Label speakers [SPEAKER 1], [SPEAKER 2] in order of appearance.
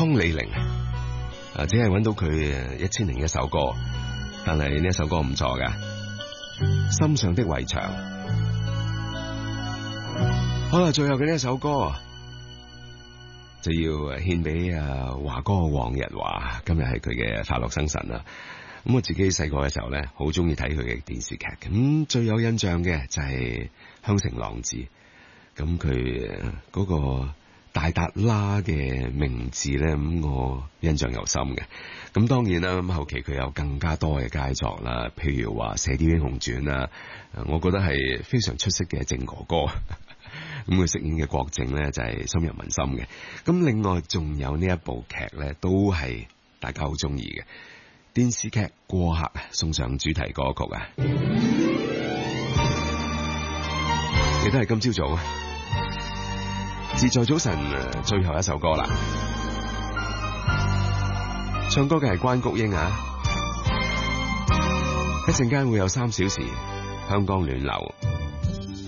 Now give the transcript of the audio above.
[SPEAKER 1] 湯李玲只係揾到佢1001首歌，但係呢一首歌唔錯噶，心上的圍牆。好啦，最後嘅呢一首歌就要獻俾華哥黃日華，今日係佢嘅快樂生辰啦。咁我自己細個嘅時候咧，好中意睇佢嘅電視劇，咁最有印象嘅就係《香城浪子》。咁佢嗰個大達拉嘅名字咧，咁我印象尤深嘅。咁當然啦，咁後期佢有更加多嘅佳作啦，譬如話《射雕英雄傳》啦，我覺得係非常出色嘅靖哥哥。咁佢飾演嘅郭靖咧就係深入民心嘅。咁另外仲有呢一部劇咧，都係大家好中意嘅電視劇《過客》，送上主題歌曲啊，亦都係今朝早自在早晨最後一首歌啦。唱歌嘅係關菊英啊，一陣間會有3小時香港暖流。